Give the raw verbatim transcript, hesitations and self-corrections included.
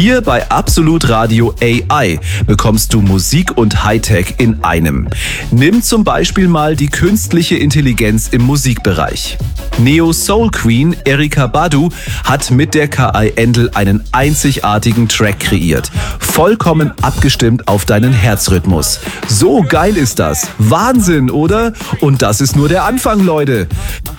Hier bei Absolut Radio A I bekommst du Musik und Hightech in einem. Nimm zum Beispiel mal die künstliche Intelligenz im Musikbereich. Neo-Soul-Queen Erykah Badu hat mit der K I Endel einen einzigartigen Track kreiert. Vollkommen abgestimmt auf deinen Herzrhythmus. So geil ist das. Wahnsinn, oder? Und das ist nur der Anfang, Leute.